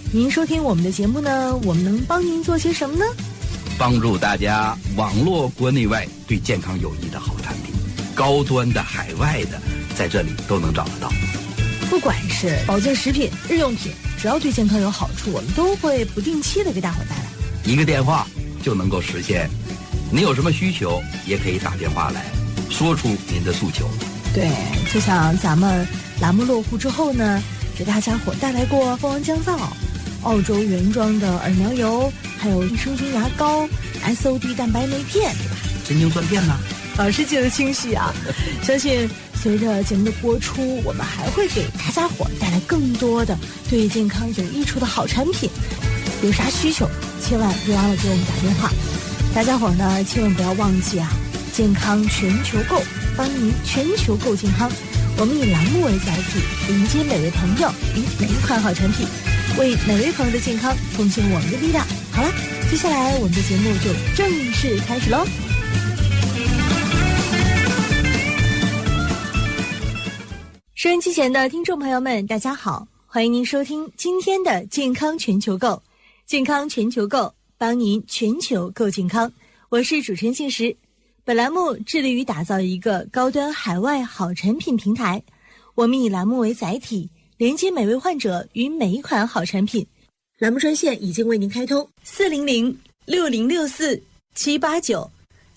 您收听我们的节目呢，我们能帮您做些什么呢？ 帮助大家网络国内外对健康有益的好产品，高端的、海外的，在这里都能找得到。 不管是保健食品、日用品，只要对健康有好处，我们都会不定期的给大伙带来。 一个电话就能够实现。您有什么需求，也可以打电话来，说出您的诉求。 对，就像咱们栏目落户之后呢，给大家伙带来过蜂王降皂、澳洲原装的耳苗油，还有益生菌牙膏、SOD 蛋白酶片，对吧？ 神经酸片呢？ 老师记得清晰啊！相信随着节目的播出，我们还会给大家伙带来更多的对健康有益处的好产品。有啥需求，千万别忘了给我们打电话。大家伙呢，千万不要忘记啊！健康全球购，帮您全球购健康。我们以栏目为载体，迎接每位朋友与每一款好产品，为每位朋友的健康奉献我们的力量。好了，接下来我们的节目就正式开始喽。收音机前的听众朋友们，大家好，欢迎您收听今天的健康全球购。健康全球购，帮您全球购健康。我是主持人静时。本栏目致力于打造一个高端海外好产品平台。我们以栏目为载体，连接每位患者与每一款好产品。栏目专线已经为您开通，400-6064-789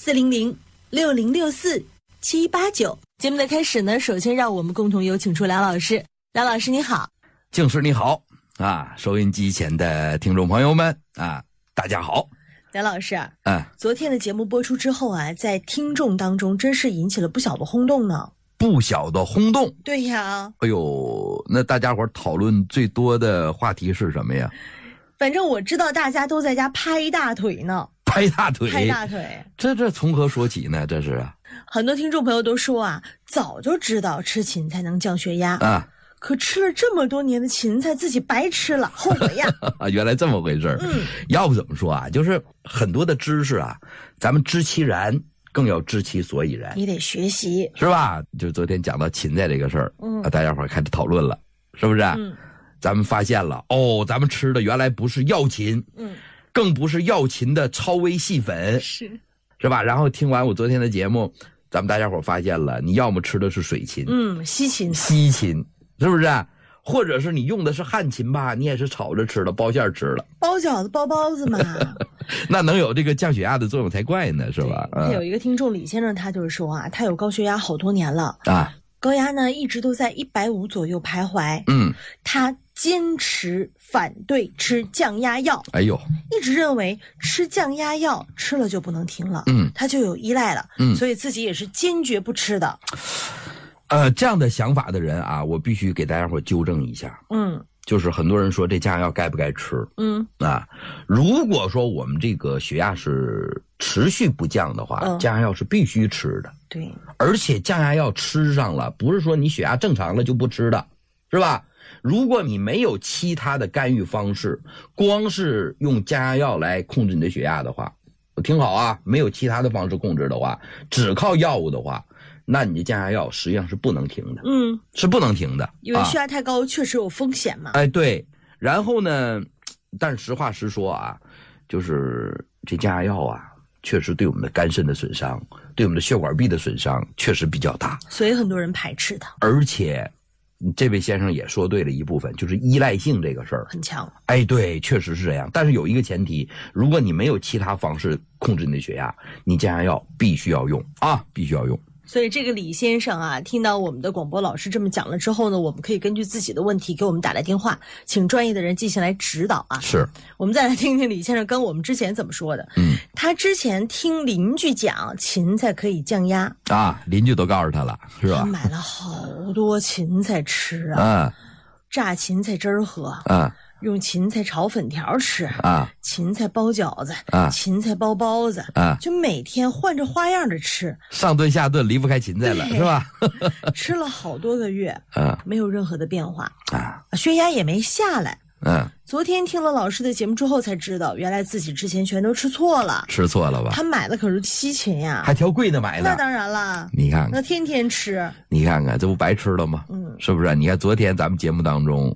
400-6064-789。节目的开始呢，首先让我们共同有请出梁老师。梁老师你好。 静时你好啊，收音机前的听众朋友们啊，大家好。 梁老师，昨天的节目播出之后啊，在听众当中真是引起了不小的轰动呢。 不小的轰动？对呀。 哎呦，那大家伙讨论最多的话题是什么呀？ 反正我知道大家都在家拍大腿呢。 拍大腿？ 拍大腿。 这从何说起呢？这是啊。 很多听众朋友都说啊，早就知道吃芹菜能降血压啊。 可吃了这么多年的芹菜，自己白吃了，后悔呀！ 原来这么回事。要不怎么说啊？就是很多的知识啊，咱们知其然，更要知其所以然。 你得学习， 是吧？就昨天讲到芹菜这个事儿，大家伙开始讨论了，是不是？咱们发现了，咱们吃的原来不是药芹，更不是药芹的超微细粉，是吧？然后听完我昨天的节目，咱们大家伙发现了，你要么吃的是水芹， 西芹， 是不是？或者是你用的是旱芹吧，你也是炒着吃了，包馅吃了， 包饺子包包子嘛。 那能有这个降血压的作用才怪呢，是吧？ 有一个听众李先生，他就是说啊，他有高血压好多年了啊， 高压呢一直都在150左右徘徊。他坚持反对吃降压药， 哎呦， 一直认为吃降压药吃了就不能停了，他就有依赖了，所以自己也是坚决不吃的。 这样的想法的人啊，我必须给大家伙纠正一下。就是很多人说这降压药该不该吃？如果说我们这个血压是持续不降的话，降压药是必须吃的。 对， 而且降压药吃上了，不是说你血压正常了就不吃的，是吧？如果你没有其他的干预方式，光是用降压药来控制你的血压的话，听好啊，没有其他的方式控制的话，只靠药物的话，那你的降压药实际上是不能停的，是不能停的， 因为血压太高确实有风险嘛。 对。然后呢，但是实话实说啊，就是这降压药啊，确实对我们的肝肾的损伤，对我们的血管壁的损伤确实比较大， 所以很多人排斥它。 而且，这位先生也说对了一部分，就是依赖性这个事儿很强。 对，确实是这样。但是有一个前提，如果你没有其他方式控制你的血压，你降压药必须要用啊，必须要用。 所以这个李先生啊，听到我们的广播老师这么讲了之后呢，我们可以根据自己的问题给我们打来电话，请专业的人进行来指导啊。 是， 我们再来听听李先生跟我们之前怎么说的。他之前听邻居讲芹菜可以降压啊，邻居都告诉他了，是吧？ 他买了好多芹菜吃啊，榨芹菜汁儿喝啊。用芹菜炒粉条吃啊，芹菜包饺子啊，芹菜包包子啊，就每天换着花样的吃， 上顿下顿离不开芹菜了，是吧？ 吃了好多个月没有任何的变化血压也没下来。昨天听了老师的节目之后才知道，原来自己之前全都吃错了。吃错了吧？他买的可是西芹呀， 还挑贵的买的。 那当然了， 你看看， 那天天吃， 你看看这不白吃了吗？是不是？你看昨天咱们节目当中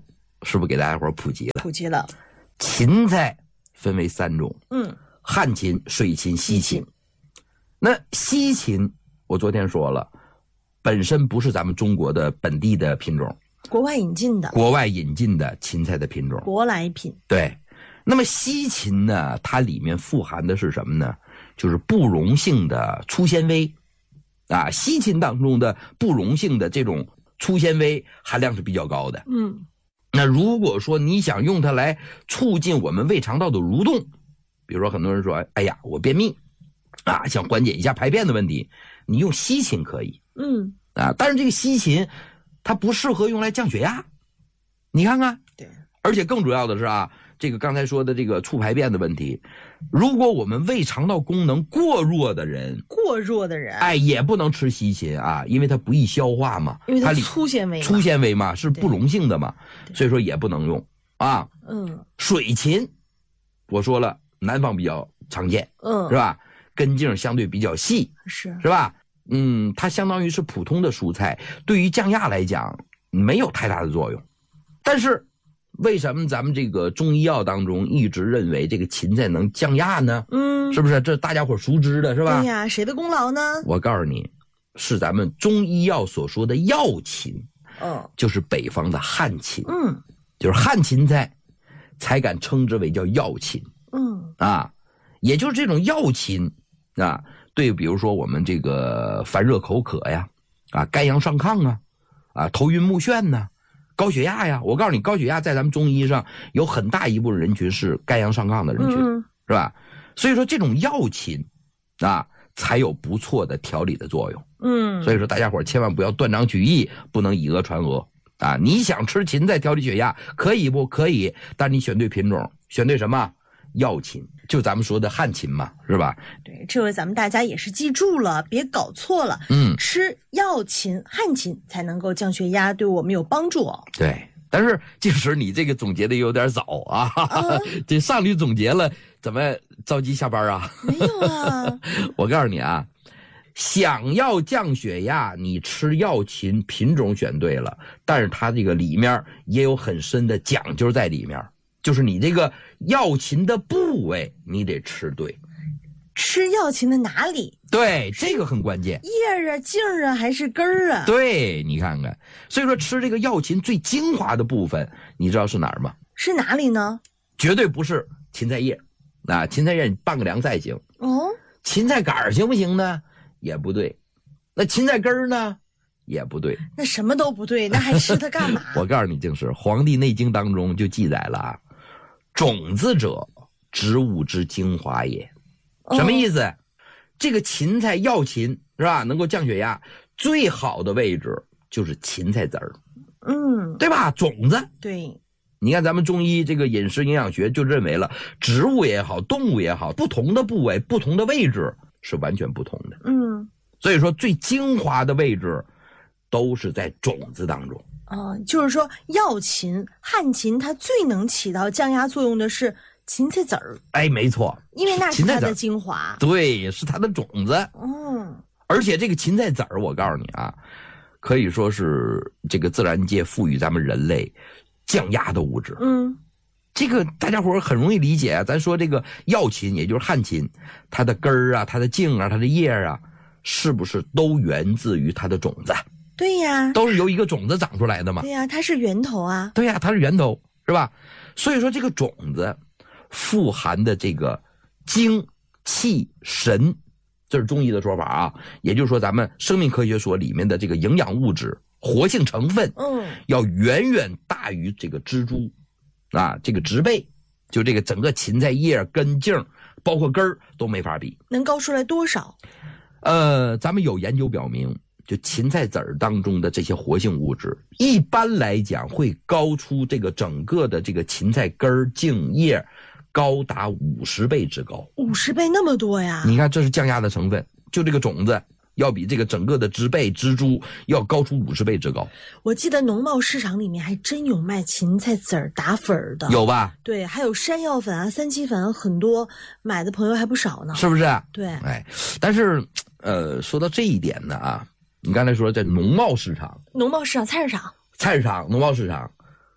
是不是给大家伙普及了？ 普及了。 芹菜分为3种，旱芹、水芹、西芹。那西芹我昨天说了，本身不是咱们中国的本地的品种， 国外引进的芹菜的品种， 舶来品。 对。那么西芹呢，它里面富含的是什么呢？就是不溶性的粗纤维啊，西芹当中的不溶性的这种粗纤维含量是比较高的。那如果说你想用它来促进我们胃肠道的蠕动，比如说很多人说，哎呀，我便秘啊，想缓解一下排便的问题，你用西芹可以。但是这个西芹它不适合用来降血压，你看看。 对。 而且更主要的是啊，这个刚才说的这个促排便的问题，如果我们胃肠道功能过弱的人，也不能吃西芹啊，因为它不易消化嘛， 因为它粗纤维嘛，是不溶性的嘛，所以说也不能用啊。水芹，我说了，南方比较常见，是吧？根茎相对比较细，是吧？它相当于是普通的蔬菜，对于降压来讲没有太大的作用，但是。为什么咱们这个中医药当中一直认为这个芹菜能降压呢？是不是？这大家伙熟知的是吧？ 对呀，谁的功劳呢？ 我告诉你，是咱们中医药所说的药芹，就是北方的旱芹，就是旱芹菜，才敢称之为叫药芹，也就是这种药芹啊，对，比如说我们这个烦热口渴呀，肝阳上亢头晕目眩呐。高血压呀，我告诉你，高血压在咱们中医上有很大一部分人群是肝阳上亢的人群，是吧？所以说这种药芹才有不错的调理的作用。所以说大家伙千万不要断章取义，不能以讹传讹你想吃芹菜调理血压可以不可以？但你选对品种，选对什么？药芹，就咱们说的旱芹嘛，是吧？ 对，这回咱们大家也是记住了，别搞错了。吃药芹、旱芹才能够降血压，对我们有帮助。 对，但是即使你这个总结的有点早这上律总结了，怎么着急下班啊？ 没有啊。 我告诉你啊，想要降血压，你吃药芹品种选对了，但是它这个里面也有很深的讲究在里面。就是你这个药芹的部位你得吃对， 吃药芹的哪里？ 对，这个很关键。 叶啊、茎啊还是根儿啊？ 对，你看看，所以说吃这个药芹最精华的部分，你知道是哪儿吗？ 是哪里呢？ 绝对不是芹菜叶芹菜叶你拌个凉菜行芹菜杆行不行呢？也不对。那芹菜根儿呢？也不对。 那什么都不对，那还吃它干嘛？ 我告诉你，就是《黄帝内经》当中就记载了种子者，植物之精华也。什么意思？这个芹菜药芹是吧？能够降血压，最好的位置就是芹菜籽儿，对吧？种子。 对。 你看咱们中医这个饮食营养学就认为了，植物也好，动物也好，不同的部位、不同的位置是完全不同的。所以说最精华的位置都是在种子当中。 就是说药芹、旱芹它最能起到降压作用的是芹菜籽儿。 没错， 因为那是它的精华。 对，是它的种子。而且这个芹菜籽儿，我告诉你可以说是这个自然界赋予咱们人类降压的物质。这个大家伙很容易理解咱说这个药芹，也就是旱芹，它的根儿它的茎它的叶是不是都源自于它的种子？ 对呀， 都是由一个种子长出来的嘛。 对呀，它是源头啊。 对呀，它是源头，是吧？所以说这个种子富含的这个精气神，这是中医的说法也就是说咱们生命科学说里面的这个营养物质、活性成分，要远远大于这个植株这个植被，就这个整个芹菜叶、根茎，包括根儿都没法比。 能高出来多少？ 咱们有研究表明，就芹菜籽儿当中的这些活性物质，一般来讲会高出这个整个的这个芹菜根儿、茎叶高达50倍之高。 50倍那么多呀？ 你看，这是降压的成分，就这个种子要比这个整个的植被、植株要高出50倍之高。 我记得农贸市场里面还真有卖芹菜籽儿打粉的， 有吧？ 对，还有山药粉三七粉，很多买的朋友还不少呢， 是不是？ 对， 但是说到这一点呢你刚才说在农贸市场、 菜市场、 农贸市场，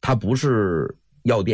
它不是药店